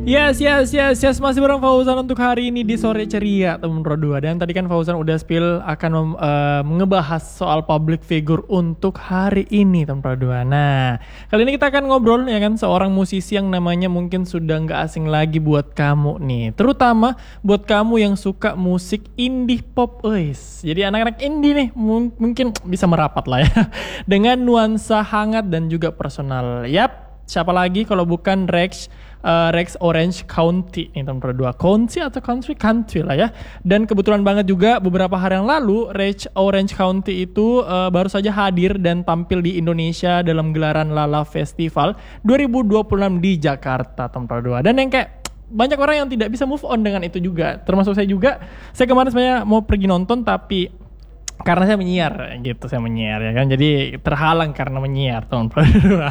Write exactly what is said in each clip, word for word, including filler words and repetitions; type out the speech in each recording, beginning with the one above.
Yes, yes, yes, yes. Masih bareng Fauzan untuk hari ini di Sore Ceria, teman Pro dua. Dan tadi kan Fauzan udah spill akan mem- uh, ngebahas soal public figure untuk hari ini, teman Pro dua. Nah, kali ini kita akan ngobrol ya kan, seorang musisi yang namanya mungkin sudah nggak asing lagi buat kamu nih. Terutama buat kamu yang suka musik indie pop, guys. Jadi anak-anak indie nih m- mungkin bisa merapat lah ya. Dengan nuansa hangat dan juga personal. Yap, siapa lagi kalau bukan Rex Uh, Rex Orange County nih teman dua, County atau Country Country lah ya. Dan kebetulan banget juga beberapa hari yang lalu Rex Orange County itu uh, baru saja hadir dan tampil di Indonesia dalam gelaran Lala Festival dua ribu dua puluh enam di Jakarta teman dua. Dan yang kayak banyak orang yang tidak bisa move on dengan itu juga, termasuk saya juga. Saya kemarin sebenarnya mau pergi nonton tapi karena saya menyiar gitu, saya menyiar ya kan, jadi terhalang karena menyiar teman dua.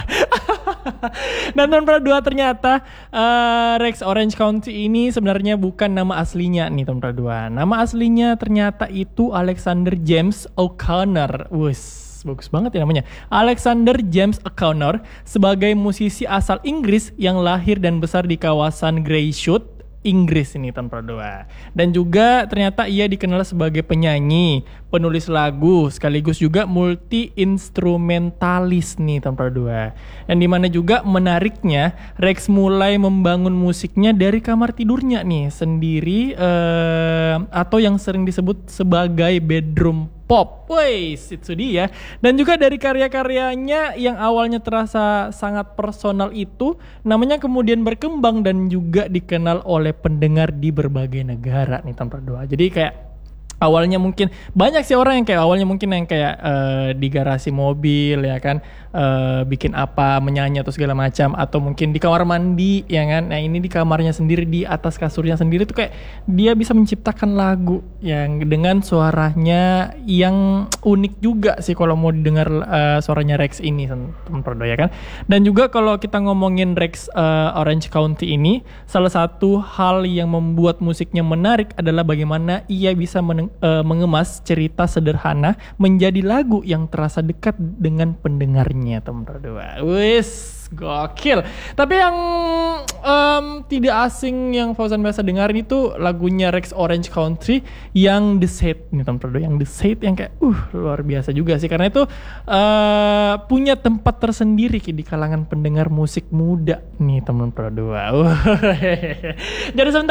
Dan teman dua ternyata uh, Rex Orange County ini sebenarnya bukan nama aslinya nih teman dua. Nama aslinya ternyata itu Alexander James O'Connor. Wus, bagus banget ya namanya. Alexander James O'Connor sebagai musisi asal Inggris yang lahir dan besar di kawasan Greyshoot, Inggris ini tanpa doa. Dan juga ternyata ia dikenal sebagai penyanyi, penulis lagu, sekaligus juga multi instrumentalis nih tanpa doa. Dan dimana juga menariknya Rex mulai membangun musiknya dari kamar tidurnya nih sendiri, eh, atau yang sering disebut sebagai bedroom pop. Wais, itu dia. Dan juga dari karya-karyanya yang awalnya terasa sangat personal itu, namanya kemudian berkembang dan juga dikenal oleh pendengar di berbagai negara nih tanpa doa. Jadi kayak awalnya mungkin banyak sih orang yang kayak awalnya mungkin yang kayak uh, di garasi mobil ya kan, uh, bikin apa, menyanyi atau segala macam, atau mungkin di kamar mandi ya kan. Nah ini di kamarnya sendiri, di atas kasurnya sendiri tuh kayak dia bisa menciptakan lagu yang dengan suaranya yang unik juga sih kalau mau didengar uh, suaranya Rex ini teman-teman ya kan. Dan juga kalau kita ngomongin Rex uh, Orange County ini, salah satu hal yang membuat musiknya menarik adalah bagaimana ia bisa meneng- uh, mengemas cerita sederhana menjadi lagu yang terasa dekat dengan pendengarnya teman-teman berdua. Wis, gokil. Tapi yang um, tidak asing yang Fauzan biasa dengarin itu lagunya Rex Orange Country yang The Shade nih teman-teman berdua. Yang The Shade yang kayak uh luar biasa juga sih, karena itu uh, punya tempat tersendiri di kalangan pendengar musik muda nih teman-teman berdua. Jadi sebentar